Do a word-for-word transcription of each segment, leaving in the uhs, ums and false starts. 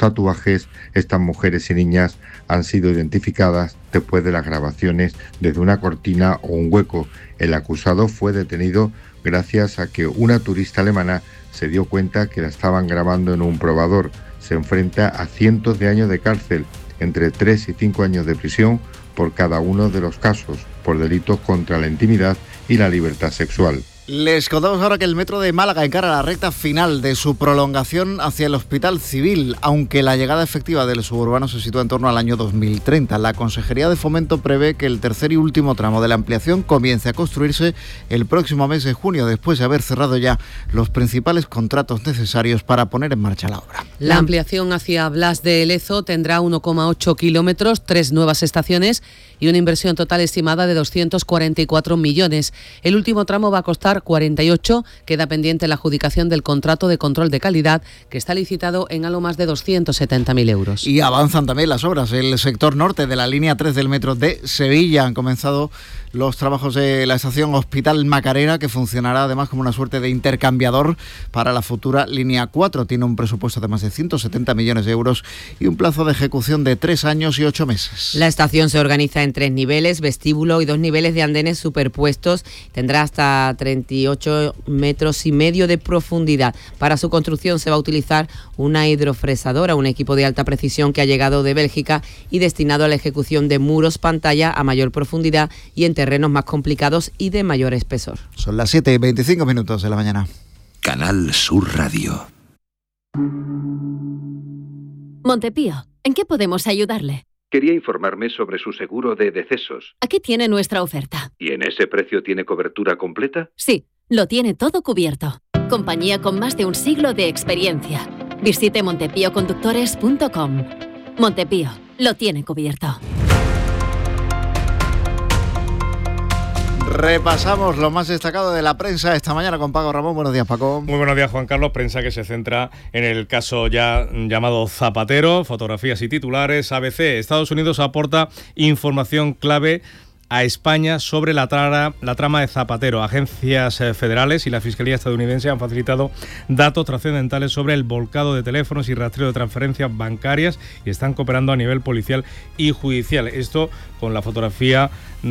tatuajes, estas mujeres y niñas han sido identificadas después de las grabaciones desde una cortina o un hueco. El acusado fue detenido gracias a que una turista alemana se dio cuenta que la estaban grabando en un probador. Se enfrenta a cientos de años de cárcel, entre tres y cinco años de prisión por cada uno de los casos, por delitos contra la intimidad y la libertad sexual. Les contamos ahora que el metro de Málaga encara la recta final de su prolongación hacia el Hospital Civil, aunque la llegada efectiva del suburbano se sitúa en torno al año dos mil treinta. La Consejería de Fomento prevé que el tercer y último tramo de la ampliación comience a construirse el próximo mes de junio, después de haber cerrado ya los principales contratos necesarios para poner en marcha la obra. La ampliación hacia Blas de Lezo tendrá uno coma ocho kilómetros, tres nuevas estaciones y una inversión total estimada de doscientos cuarenta y cuatro millones. El último tramo va a costar cuarenta y ocho, queda pendiente la adjudicación del contrato de control de calidad, que está licitado en algo más de doscientos setenta mil euros. Y avanzan también las obras. El sector norte de la línea tres del metro de Sevilla han comenzado los trabajos de la estación Hospital Macarena, que funcionará además como una suerte de intercambiador para la futura línea cuatro. Tiene un presupuesto de más de ciento setenta millones de euros y un plazo de ejecución de tres años y ocho meses. La estación se organiza en tres niveles, vestíbulo y dos niveles de andenes superpuestos. Tendrá hasta treinta y ocho metros y medio de profundidad. Para su construcción se va a utilizar una hidrofresadora, un equipo de alta precisión que ha llegado de Bélgica y destinado a la ejecución de muros pantalla a mayor profundidad y en terrenos más complicados y de mayor espesor. Son las siete y veinticinco minutos de la mañana. Canal Sur Radio. Montepío, ¿en qué podemos ayudarle? Quería informarme sobre su seguro de decesos. Aquí tiene nuestra oferta. ¿Y en ese precio tiene cobertura completa? Sí, lo tiene todo cubierto. Compañía con más de un siglo de experiencia. Visite montepío conductores punto com. Montepío, lo tiene cubierto. Repasamos lo más destacado de la prensa esta mañana con Paco Ramón. Buenos días, Paco. Muy buenos días, Juan Carlos. Prensa que se centra en el caso ya llamado Zapatero, fotografías y titulares. A B C, Estados Unidos aporta información clave a España sobre la, trara, la trama de Zapatero. Agencias federales y la Fiscalía estadounidense han facilitado datos trascendentales sobre el volcado de teléfonos y rastreo de transferencias bancarias y están cooperando a nivel policial y judicial. Esto con la fotografía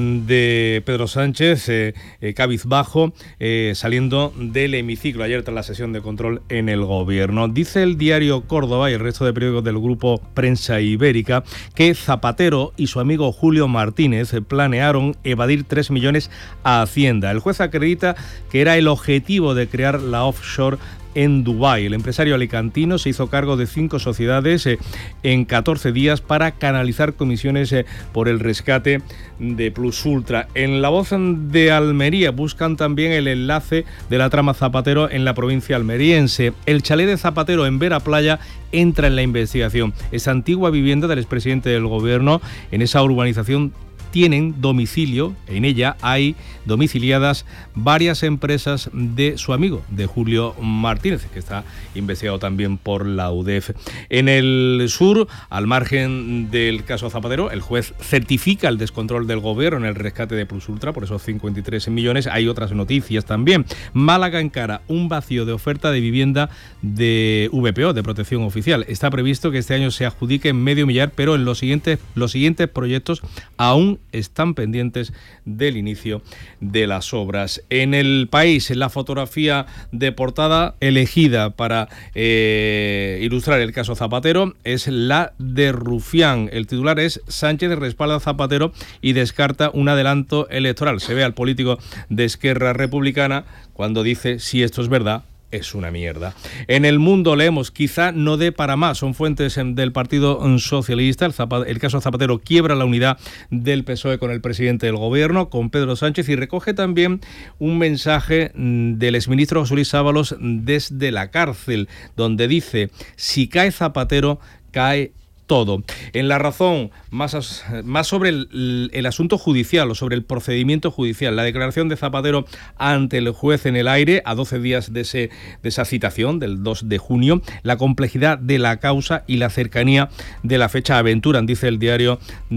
de Pedro Sánchez, eh, eh, cabizbajo, eh, saliendo del hemiciclo ayer tras la sesión de control en el gobierno. Dice el diario Córdoba y el resto de periódicos del grupo Prensa Ibérica que Zapatero y su amigo Julio Martínez planearon evadir tres millones a Hacienda. El juez acredita que era el objetivo de crear la offshore en Dubái. El empresario alicantino se hizo cargo de cinco sociedades eh, en catorce días para canalizar comisiones eh, por el rescate de Plus Ultra. En La Voz de Almería buscan también el enlace de la trama Zapatero en la provincia almeriense. El chalet de Zapatero en Vera Playa entra en la investigación. Esa antigua vivienda del expresidente del gobierno en esa urbanización tienen domicilio, en ella hay domiciliadas varias empresas de su amigo, de Julio Martínez, que está investigado también por la U D E F. En el sur, al margen del caso Zapatero, el juez certifica el descontrol del gobierno en el rescate de Plus Ultra por esos cincuenta y tres millones. Hay otras noticias también. Málaga encara un vacío de oferta de vivienda de V P O, de protección oficial. Está previsto que este año se adjudique medio millar, pero en los siguientes, los siguientes proyectos aún están pendientes del inicio de las obras. En El País, la fotografía de portada elegida para eh, ilustrar el caso Zapatero es la de Rufián. El titular es: Sánchez respalda a Zapatero y descarta un adelanto electoral. Se ve al político de Esquerra Republicana cuando dice: si esto es verdad, es una mierda. En El Mundo leemos: quizá no dé para más. Son fuentes del Partido Socialista. El, Zap- el caso Zapatero quiebra la unidad del P S O E con el presidente del gobierno, con Pedro Sánchez, y recoge también un mensaje del exministro José Luis Ábalos desde la cárcel, donde dice: si cae Zapatero, cae todo. En La Razón, más, más sobre el, el asunto judicial o sobre el procedimiento judicial. La declaración de Zapatero ante el juez en el aire a doce días de, ese, de esa citación del dos de junio. La complejidad de la causa y la cercanía de la fecha aventuran, dice el diario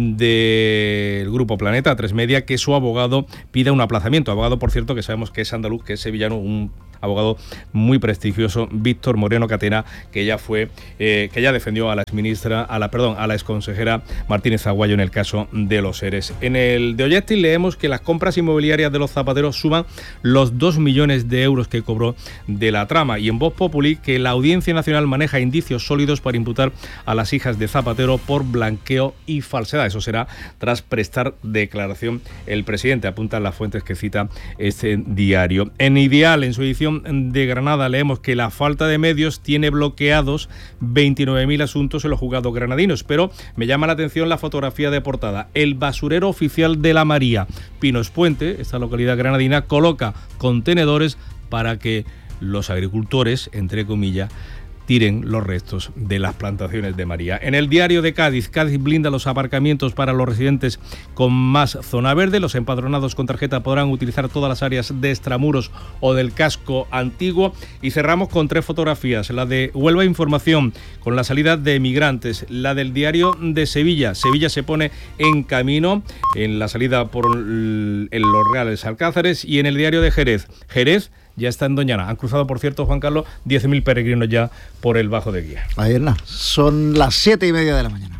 del Grupo Planeta, A tres Media, que su abogado pida un aplazamiento. Abogado, por cierto, que sabemos que es andaluz, que es sevillano, un abogado muy prestigioso, Víctor Moreno Catena, que ya fue, eh, que ya defendió a la exministra, a la, perdón, a la exconsejera Martínez Aguayo en el caso de los ERES. En el de Oyesti leemos que las compras inmobiliarias de los Zapateros suman los dos millones de euros que cobró de la trama, y en Voz Populi que la Audiencia Nacional maneja indicios sólidos para imputar a las hijas de Zapatero por blanqueo y falsedad. Eso será tras prestar declaración el presidente, apuntan las fuentes que cita este diario. En Ideal, en su edición de Granada, leemos que la falta de medios tiene bloqueados veintinueve mil asuntos en los juzgados granadinos, pero me llama la atención la fotografía de portada. El basurero oficial de la María, Pinos Puente, esta localidad granadina, coloca contenedores para que los agricultores, entre comillas, tiren los restos de las plantaciones de María. En el diario de Cádiz, Cádiz blinda los aparcamientos para los residentes con más zona verde. Los empadronados con tarjeta podrán utilizar todas las áreas de extramuros o del casco antiguo. Y cerramos con tres fotografías. La de Huelva Información, con la salida de migrantes. La del diario de Sevilla. Sevilla se pone en camino en la salida por el, en los Reales Alcázares. Y en el diario de Jerez. Jerez ya está en Doñana. Han cruzado, por cierto, Juan Carlos, diez mil peregrinos ya por el Bajo de Guía. Ayer nada, son las siete y media de la mañana.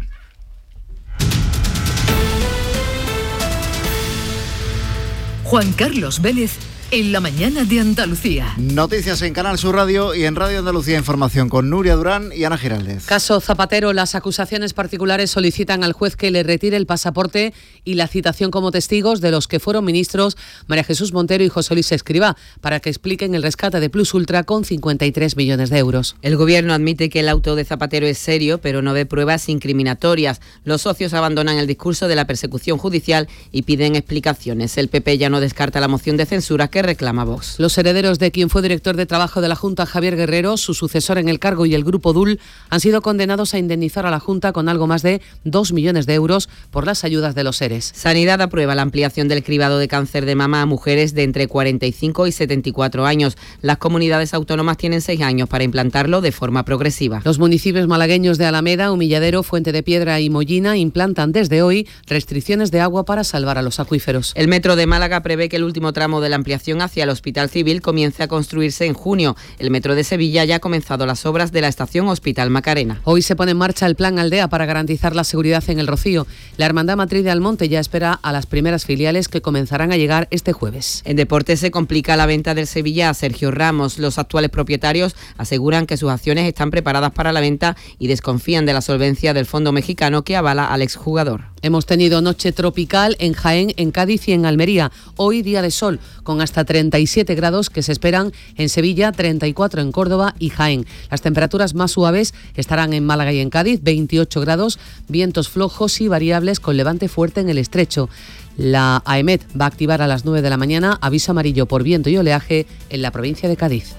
Juan Carlos Vélez en la mañana de Andalucía. Noticias en Canal Sur Radio y en Radio Andalucía Información con Nuria Durán y Ana Giraldez. Caso Zapatero. Las acusaciones particulares solicitan al juez que le retire el pasaporte y la citación como testigos de los que fueron ministros María Jesús Montero y José Luis Escrivá para que expliquen el rescate de Plus Ultra con cincuenta y tres millones de euros. El gobierno admite que el auto de Zapatero es serio, pero no ve pruebas incriminatorias. Los socios abandonan el discurso de la persecución judicial y piden explicaciones. El P P ya no descarta la moción de censura que reclama Vox. Los herederos de quien fue director de trabajo de la Junta, Javier Guerrero, su sucesor en el cargo, y el Grupo D U L han sido condenados a indemnizar a la Junta con algo más de dos millones de euros por las ayudas de los ERES. Sanidad aprueba la ampliación del cribado de cáncer de mama a mujeres de entre cuarenta y cinco y setenta y cuatro años. Las comunidades autónomas tienen seis años para implantarlo de forma progresiva. Los municipios malagueños de Alameda, Humilladero, Fuente de Piedra y Mollina implantan desde hoy restricciones de agua para salvar a los acuíferos. El Metro de Málaga prevé que el último tramo de la ampliación hacia el Hospital Civil comience a construirse en junio. El Metro de Sevilla ya ha comenzado las obras de la estación Hospital Macarena. Hoy se pone en marcha el Plan Aldea para garantizar la seguridad en el Rocío. La Hermandad Matriz de Almonte ya espera a las primeras filiales que comenzarán a llegar este jueves. En deporte se complica la venta del Sevilla a Sergio Ramos. Los actuales propietarios aseguran que sus acciones están preparadas para la venta y desconfían de la solvencia del fondo mexicano que avala al exjugador. Hemos tenido noche tropical en Jaén, en Cádiz y en Almería. Hoy día de sol, con hasta treinta y siete grados que se esperan en Sevilla, treinta y cuatro en Córdoba y Jaén. Las temperaturas más suaves estarán en Málaga y en Cádiz, veintiocho grados, vientos flojos y variables con levante fuerte en el estrecho. La AEMET va a activar a las nueve de la mañana aviso amarillo por viento y oleaje en la provincia de Cádiz.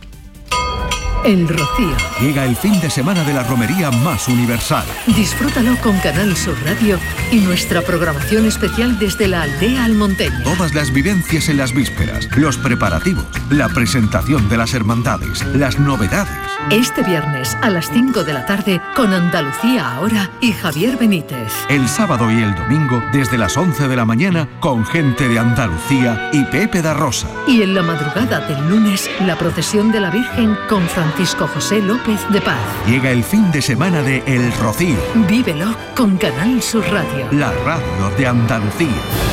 El Rocío. Llega el fin de semana de la romería más universal. Disfrútalo con Canal Sur Radio y nuestra programación especial desde la aldea almonteña. Todas las vivencias en las vísperas, los preparativos, la presentación de las hermandades, las novedades. Este viernes a las cinco de la tarde con Andalucía Ahora y Javier Benítez. El sábado y el domingo desde las once de la mañana con gente de Andalucía y Pepe da Rosa. Y en la madrugada del lunes la procesión de la Virgen con Francisco José López de Paz. Llega el fin de semana de El Rocío. Vívelo con Canal Sur Radio. La radio de Andalucía.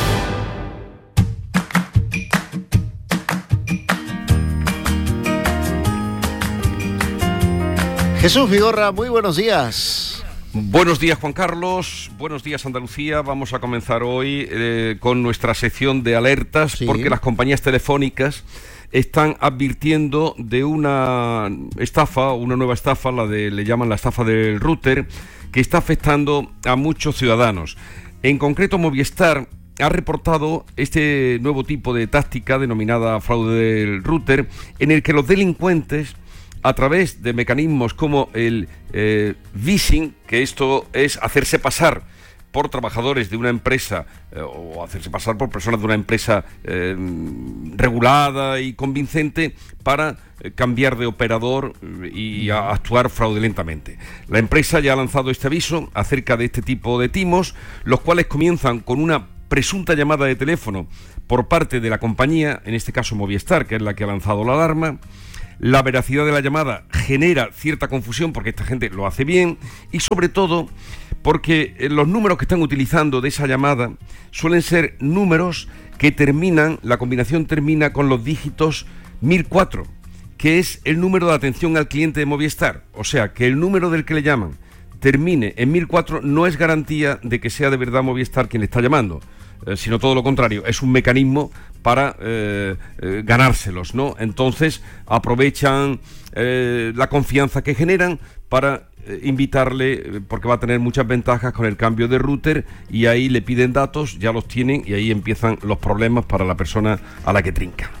Jesús Vigorra, muy buenos días. Buenos días, Juan Carlos. Buenos días, Andalucía. Vamos a comenzar hoy eh, con nuestra sección de alertas, sí, porque las compañías telefónicas están advirtiendo de una estafa, una nueva estafa, la de le llaman la estafa del router, que está afectando a muchos ciudadanos. En concreto, Movistar ha reportado este nuevo tipo de táctica denominada fraude del router, en el que los delincuentes, a través de mecanismos como el eh, phishing, que esto es hacerse pasar por trabajadores de una empresa eh, o hacerse pasar por personas de una empresa eh, regulada y convincente para eh, cambiar de operador y a actuar fraudulentamente. La empresa ya ha lanzado este aviso acerca de este tipo de timos, los cuales comienzan con una presunta llamada de teléfono por parte de la compañía, en este caso Movistar, que es la que ha lanzado la alarma. La veracidad de la llamada genera cierta confusión porque esta gente lo hace bien y sobre todo porque los números que están utilizando de esa llamada suelen ser números que terminan, la combinación termina con los dígitos mil cuatro, que es el número de atención al cliente de Movistar. O sea, que el número del que le llaman termine en mil cuatro no es garantía de que sea de verdad Movistar quien le está llamando, eh, sino todo lo contrario, es un mecanismo para eh, eh, ganárselos, ¿no? Entonces aprovechan eh, la confianza que generan para eh, invitarle, eh, porque va a tener muchas ventajas con el cambio de router, y ahí le piden datos, ya los tienen, y ahí empiezan los problemas para la persona a la que trinca.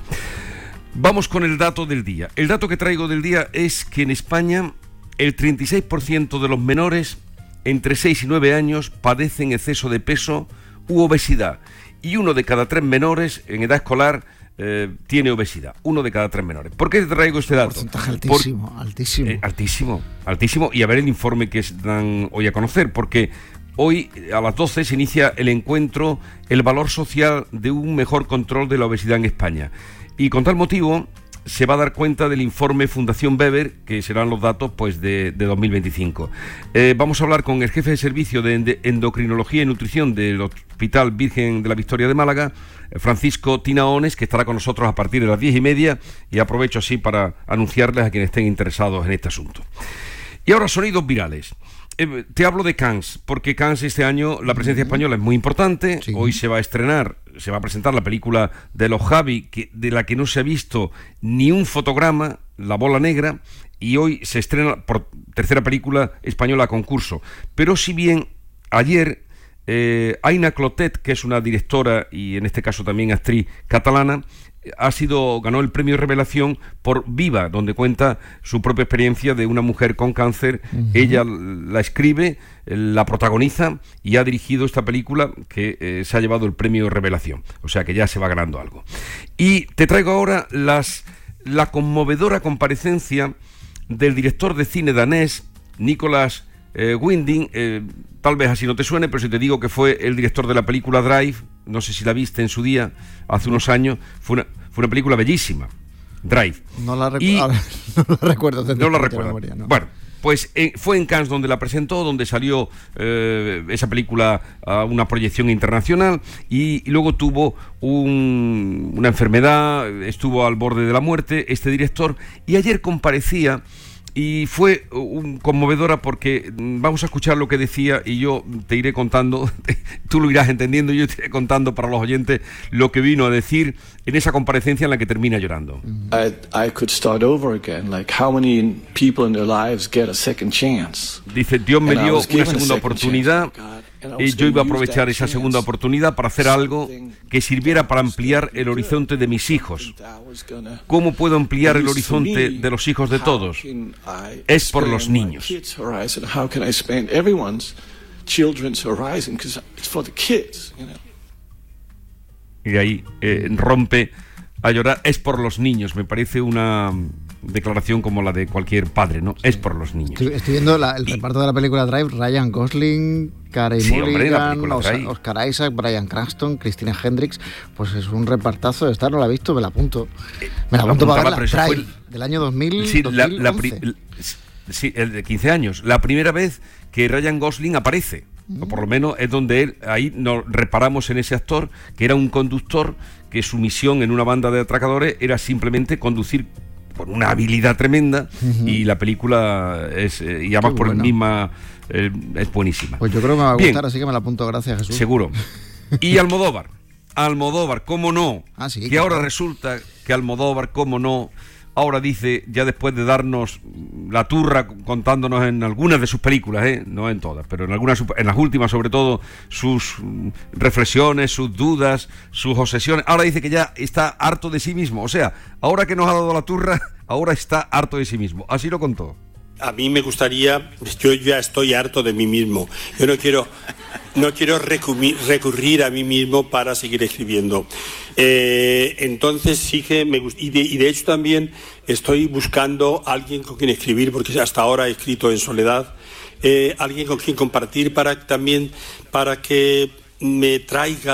Vamos con el dato del día. El dato que traigo del día es que en España el treinta y seis por ciento de los menores entre seis y nueve años padecen exceso de peso u obesidad, y uno de cada tres menores en edad escolar eh, tiene obesidad. Uno de cada tres menores. ¿Por qué te traigo este dato? Porcentaje altísimo, Por, altísimo. Eh, altísimo, altísimo. Y a ver el informe que dan hoy a conocer, porque hoy a las doce se inicia el encuentro El valor social de un mejor control de la obesidad en España. Y con tal motivo se va a dar cuenta del informe Fundación Weber, que serán los datos pues de, de dos mil veinticinco. Eh, vamos a hablar con el jefe de servicio de endocrinología y nutrición del Hospital Virgen de la Victoria de Málaga, Francisco Tinaones, que estará con nosotros a partir de las diez y media, y aprovecho así para anunciarles a quienes estén interesados en este asunto. Y ahora, sonidos virales. Eh, te hablo de Cannes, porque Cannes este año la presencia española es muy importante. Sí. Hoy se va a estrenar, se va a presentar la película de los Javi, que, de la que no se ha visto ni un fotograma, La bola negra, y hoy se estrena por tercera película española a concurso. Pero si bien ayer eh, Aina Clotet, que es una directora y en este caso también actriz catalana, ha sido ganó el premio Revelación por Viva, donde cuenta su propia experiencia de una mujer con cáncer. Uh-huh. Ella la escribe, la protagoniza y ha dirigido esta película que eh, se ha llevado el premio Revelación, o sea que ya se va ganando algo. Y te traigo ahora las la conmovedora comparecencia del director de cine danés Nicolas eh, Winding. eh, tal vez así no te suene, pero si te digo que fue el director de la película Drive, no sé si la viste en su día, hace unos años, fue una, fue una película bellísima, Drive. No la, recu- y, no la recuerdo. No la recuerdo. Memoria, no. Bueno, pues eh, fue en Cannes donde la presentó, donde salió eh, esa película a una proyección internacional, y, y luego tuvo un, una enfermedad, estuvo al borde de la muerte este director, y ayer comparecía. Y fue un conmovedora porque vamos a escuchar lo que decía y yo te iré contando, tú lo irás entendiendo, y yo te iré contando para los oyentes lo que vino a decir en esa comparecencia en la que termina llorando. I, I could start over again, like how many people in their lives get a second chance. Dice, Dios me dio una segunda oportunidad y yo iba a aprovechar esa segunda oportunidad para hacer algo que sirviera para ampliar el horizonte de mis hijos. ¿Cómo puedo ampliar el horizonte de los hijos de todos? Es por los niños. Y ahí eh, rompe a llorar. Es por los niños. Me parece una declaración como la de cualquier padre, ¿no? Sí. Es por los niños. Estoy, estoy viendo la, el y, reparto de la película Drive: Ryan Gosling, Carey sí, Mulligan, Oscar, Oscar Isaac, Bryan Cranston, Christina Hendricks. Pues es un repartazo de estar, no la he visto, me la apunto. Me la apunto para verla. Drive, el, del año dos mil, sí, dos mil once. La, la pri, el, sí, el de quince años. La primera vez que Ryan Gosling aparece. O por lo menos es donde él, ahí nos reparamos en ese actor, que era un conductor, que su misión en una banda de atracadores era simplemente conducir con una habilidad tremenda. Uh-huh. Y la película es, eh, y además Qué por bueno. el misma, eh, es buenísima. Pues yo creo que me va a gustar, Bien. Así que me la apunto, gracias Jesús. Seguro. Y Almodóvar, Almodóvar, cómo no, ah, sí, que claro. ahora resulta que Almodóvar, cómo no, ahora dice, ya después de darnos la turra contándonos en algunas de sus películas, ¿eh? No en todas, pero en algunas, en las últimas sobre todo, sus reflexiones, sus dudas, sus obsesiones, ahora dice que ya está harto de sí mismo. O sea, ahora que nos ha dado la turra, ahora está harto de sí mismo. Así lo contó. A mí me gustaría, yo ya estoy harto de mí mismo. Yo no quiero, no quiero recurrir, recurrir a mí mismo para seguir escribiendo. Eh, entonces sí que me gusta, y de, y de hecho también estoy buscando a alguien con quien escribir, porque hasta ahora he escrito en soledad, eh, alguien con quien compartir para también, para que me traiga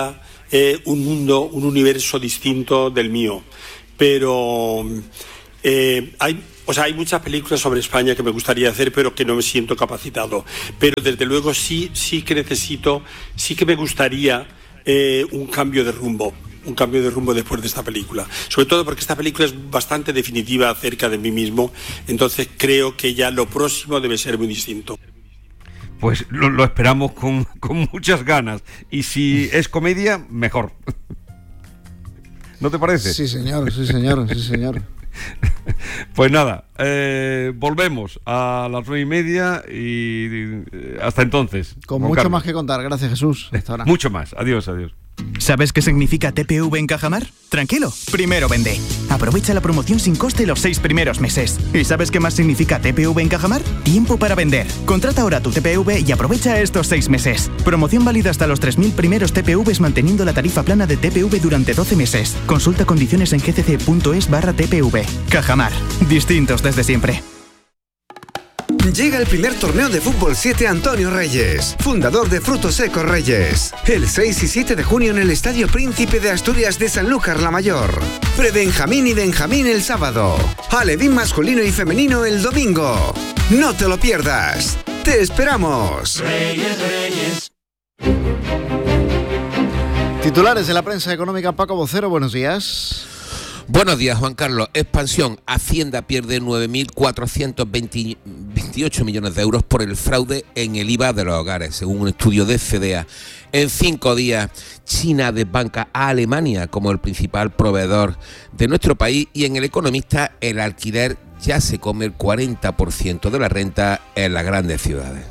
eh, un mundo, un universo distinto del mío. Pero eh, hay, o sea, hay muchas películas sobre España que me gustaría hacer, pero que no me siento capacitado. Pero desde luego sí, sí que necesito, sí que me gustaría eh, un cambio de rumbo. un cambio de rumbo después de esta película, sobre todo porque esta película es bastante definitiva acerca de mí mismo, entonces creo que ya lo próximo debe ser muy distinto. Pues lo, lo esperamos con, con muchas ganas, y si es comedia, mejor. ¿No te parece? Sí, señor, sí, señor, sí, señor. Pues nada, eh, volvemos a las nueve y media y eh, hasta entonces. Con mucho Carlos. Más que contar, gracias Jesús. Hasta ahora. Mucho más, adiós, adiós. ¿Sabes qué significa T P V en Cajamar? Tranquilo, primero vende. Aprovecha la promoción sin coste los seis primeros meses. ¿Y sabes qué más significa T P V en Cajamar? Tiempo para vender. Contrata ahora tu T P V y aprovecha estos seis meses. Promoción válida hasta los tres mil primeros T P Vs manteniendo la tarifa plana de T P V durante doce meses. Consulta condiciones en gcc.es barra TPV. Cajamar. Distintos desde siempre. Llega el primer torneo de Fútbol siete Antonio Reyes, fundador de Frutos Secos Reyes. El seis y siete de junio en el Estadio Príncipe de Asturias de Sanlúcar la Mayor. Pre-Benjamín y Benjamín el sábado. Alevín masculino y femenino el domingo. No te lo pierdas. ¡Te esperamos! Reyes, Reyes. Titulares de la prensa económica, Paco Vocero, buenos días. Buenos días, Juan Carlos. Expansión. Hacienda pierde nueve mil cuatrocientos veintiocho millones de euros por el fraude en el I V A de los hogares, según un estudio de C D A. En cinco días, China desbanca a Alemania como el principal proveedor de nuestro país, y en El Economista el alquiler ya se come el cuarenta por ciento de la renta en las grandes ciudades.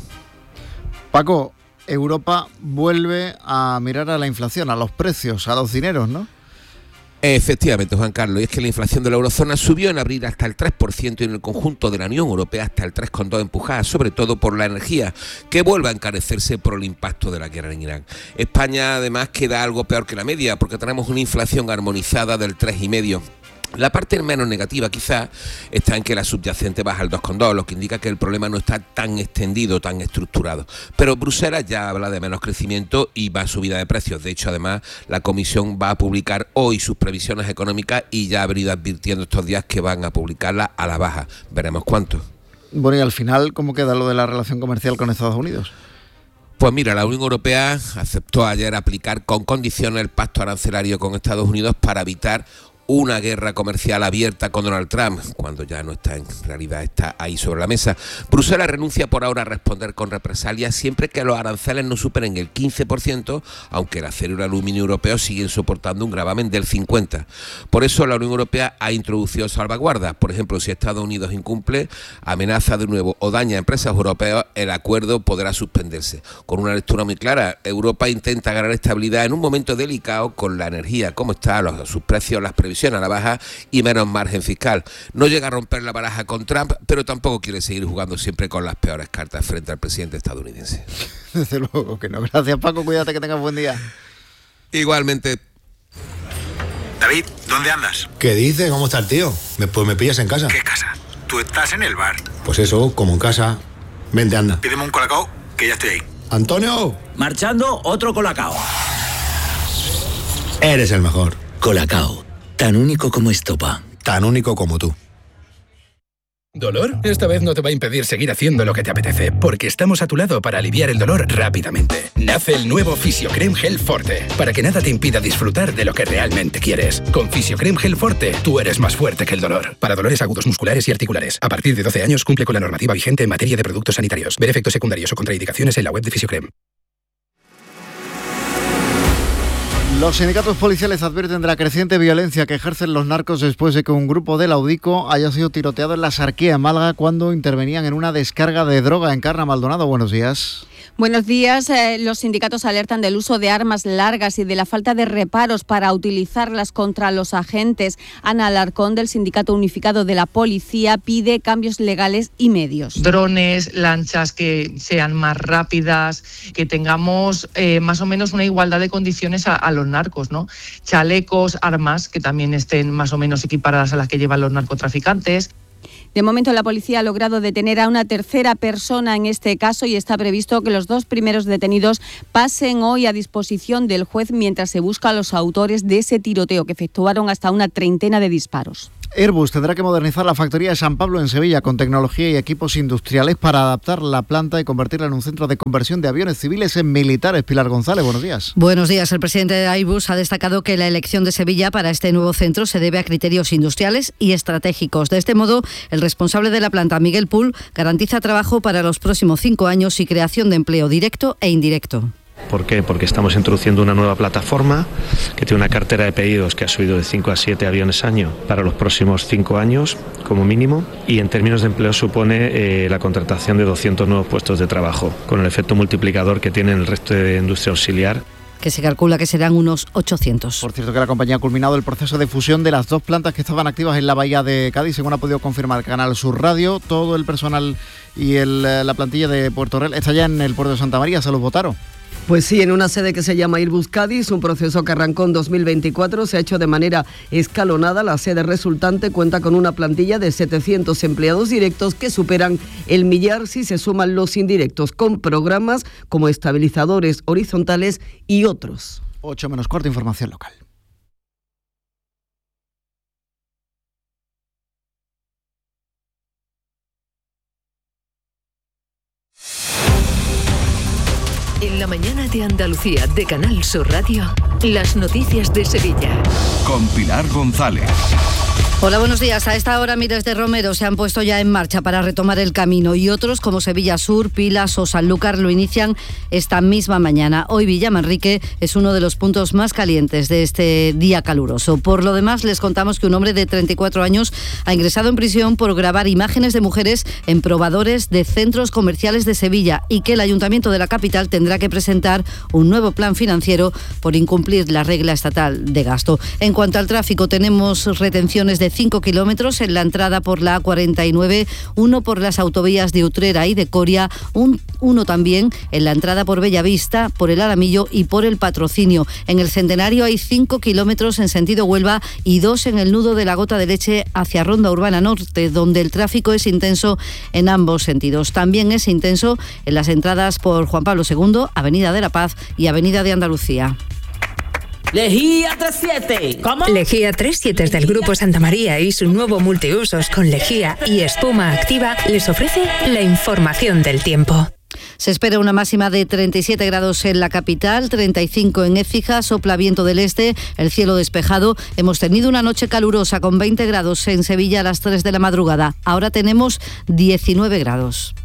Paco, Europa vuelve a mirar a la inflación, a los precios, a los dineros, ¿no? Efectivamente, Juan Carlos, y es que la inflación de la eurozona subió en abril hasta el tres por ciento y en el conjunto de la Unión Europea hasta el tres coma dos por ciento, empujada sobre todo por la energía, que vuelve a encarecerse por el impacto de la guerra en Irán. España además queda algo peor que la media, porque tenemos una inflación armonizada del tres coma cinco por ciento. La parte menos negativa quizás está en que la subyacente baja al dos coma dos, lo que indica que el problema no está tan extendido, tan estructurado. Pero Bruselas ya habla de menos crecimiento y más subida de precios. De hecho, además, la Comisión va a publicar hoy sus previsiones económicas y ya ha venido advirtiendo estos días que van a publicarlas a la baja. Veremos cuánto. Bueno, y al final, ¿cómo queda lo de la relación comercial con Estados Unidos? Pues mira, la Unión Europea aceptó ayer aplicar con condiciones el pacto arancelario con Estados Unidos para evitar una guerra comercial abierta con Donald Trump, cuando ya no está, en realidad está ahí sobre la mesa. Bruselas renuncia por ahora a responder con represalias siempre que los aranceles no superen el quince por ciento, aunque el acero y el aluminio europeos siguen soportando un gravamen del cincuenta por ciento. Por eso la Unión Europea ha introducido salvaguardas. Por ejemplo, si Estados Unidos incumple, amenaza de nuevo o daña a empresas europeas, el acuerdo podrá suspenderse. Con una lectura muy clara, Europa intenta ganar estabilidad en un momento delicado con la energía como está, los, sus precios, las previsiones a la baja y menos margen fiscal. No llega a romper la baraja con Trump, pero tampoco quiere seguir jugando siempre con las peores cartas frente al presidente estadounidense. Desde luego que no. Gracias, Paco. Cuídate, que tengas buen día. Igualmente. David, ¿dónde andas? ¿Qué dices? ¿Cómo está el tío? Me, pues me pillas en casa. ¿Qué casa? Tú estás en el bar. Pues eso, como en casa. Vente, anda. Pídeme un colacao, que ya estoy ahí. ¡Antonio! Marchando, otro colacao. Eres el mejor. Colacao. Tan único como estopa. Tan único como tú. ¿Dolor? Esta vez no te va a impedir seguir haciendo lo que te apetece, porque estamos a tu lado para aliviar el dolor rápidamente. Nace el nuevo Fisiocrem Gel Forte, para que nada te impida disfrutar de lo que realmente quieres. Con Fisiocrem Gel Forte, tú eres más fuerte que el dolor. Para dolores agudos musculares y articulares. A partir de doce años cumple con la normativa vigente en materia de productos sanitarios. Ver efectos secundarios o contraindicaciones en la web de Fisiocrem. Los sindicatos policiales advierten de la creciente violencia que ejercen los narcos después de que un grupo de Laudico haya sido tiroteado en la Sarquía, en Málaga, cuando intervenían en una descarga de droga. Encarna Maldonado, buenos días. Buenos días. Eh, los sindicatos alertan del uso de armas largas y de la falta de reparos para utilizarlas contra los agentes. Ana Alarcón, del Sindicato Unificado de la Policía, pide cambios legales y medios. Drones, lanchas que sean más rápidas, que tengamos eh, más o menos una igualdad de condiciones a, a los narcos, ¿no? Chalecos, armas que también estén más o menos equiparadas a las que llevan los narcotraficantes. De momento, la policía ha logrado detener a una tercera persona en este caso y está previsto que los dos primeros detenidos pasen hoy a disposición del juez mientras se busca a los autores de ese tiroteo que efectuaron hasta una treintena de disparos. Airbus tendrá que modernizar la factoría de San Pablo en Sevilla con tecnología y equipos industriales para adaptar la planta y convertirla en un centro de conversión de aviones civiles en militares. Pilar González, buenos días. Buenos días. El presidente de Airbus ha destacado que la elección de Sevilla para este nuevo centro se debe a criterios industriales y estratégicos. De este modo, el responsable de la planta, Miguel Pool, garantiza trabajo para los próximos cinco años y creación de empleo directo e indirecto. ¿Por qué? Porque estamos introduciendo una nueva plataforma que tiene una cartera de pedidos que ha subido de cinco a siete aviones año para los próximos cinco años como mínimo, y en términos de empleo supone eh, la contratación de doscientos nuevos puestos de trabajo, con el efecto multiplicador que tiene en el resto de industria auxiliar, que se calcula que serán unos ochocientos. Por cierto, que la compañía ha culminado el proceso de fusión de las dos plantas que estaban activas en la bahía de Cádiz, según ha podido confirmar Canal Sur Radio. Todo el personal y el, la plantilla de Puerto Real está ya en el puerto de Santa María. ¿Se los votaron? Pues sí, en una sede que se llama Airbus Cádiz, un proceso que arrancó en dos mil veinticuatro, se ha hecho de manera escalonada. La sede resultante cuenta con una plantilla de setecientos empleados directos que superan el millar si se suman los indirectos, con programas como estabilizadores horizontales y otros. ocho menos cuarto, información local. En la mañana de Andalucía de Canal Sur Radio, las noticias de Sevilla. Con Pilar González. Hola, buenos días. A esta hora miles de romeros se han puesto ya en marcha para retomar el camino y otros como Sevilla Sur, Pilas o Sanlúcar lo inician esta misma mañana. Hoy Villamanrique es uno de los puntos más calientes de este día caluroso. Por lo demás, les contamos que un hombre de treinta y cuatro años ha ingresado en prisión por grabar imágenes de mujeres en probadores de centros comerciales de Sevilla y que el Ayuntamiento de la capital tendrá que presentar un nuevo plan financiero por incumplir la regla estatal de gasto. En cuanto al tráfico, tenemos retenciones de cinco kilómetros en la entrada por la A cuarenta y nueve, uno por las autovías de Utrera y de Coria, un, uno también en la entrada por Bellavista, por el Aramillo y por el Patrocinio. En el Centenario hay cinco kilómetros en sentido Huelva y dos en el nudo de la Gota de Leche hacia Ronda Urbana Norte, donde el tráfico es intenso en ambos sentidos. También es intenso en las entradas por Juan Pablo segundo, Avenida de la Paz y Avenida de Andalucía. Lejía treinta y siete. ¿Cómo? Lejía treinta y siete del Grupo Santa María y su nuevo multiusos con lejía y espuma activa les ofrece la información del tiempo. Se espera una máxima de treinta y siete grados en la capital, treinta y cinco en Écija, sopla viento del este, el cielo despejado. Hemos tenido una noche calurosa con veinte grados en Sevilla a las tres de la madrugada. Ahora tenemos diecinueve grados.